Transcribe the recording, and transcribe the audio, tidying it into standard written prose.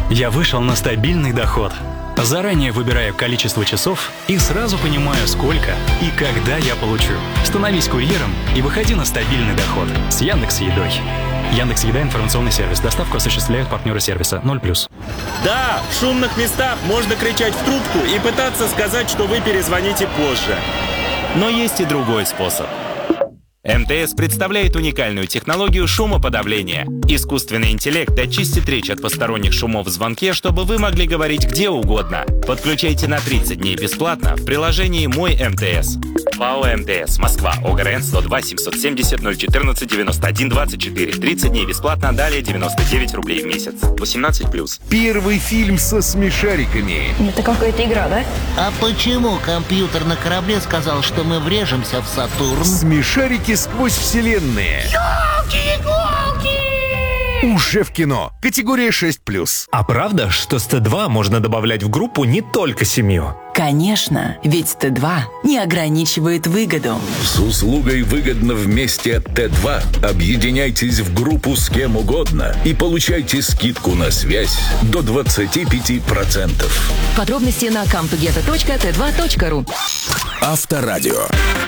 Я вышел на стабильный доход. Заранее выбираю количество часов и сразу понимаю, сколько и когда я получу. Становись курьером и выходи на стабильный доход с Яндекс.Едой. Яндекс.Еда — информационный сервис. Доставку осуществляют партнеры сервиса 0+. Да, в шумных местах можно кричать в трубку и пытаться сказать, что вы перезвоните позже. Но есть и другой способ. МТС представляет уникальную технологию шумоподавления. Искусственный интеллект очистит речь от посторонних шумов в звонке, чтобы вы могли говорить где угодно. Подключайте на 30 дней бесплатно в приложении «Мой МТС». ПАО МТС, Москва, ОГРН 102 770 014 91 24. 30 дней бесплатно, далее 99 рублей в месяц. 18+. Первый фильм со смешариками. Это какая-то игра, да? А почему компьютер на корабле сказал, что мы врежемся в Сатурн? Смешарики сквозь вселенные. Уже в кино. Категория 6+. А правда, что с Т2 можно добавлять в группу не только семью? Конечно, ведь Т2 не ограничивает выгоду. С услугой «Выгодно вместе» от Т2 объединяйтесь в группу с кем угодно и получайте скидку на связь до 25%. Подробности на camptogether.t2.ru. Авторадио.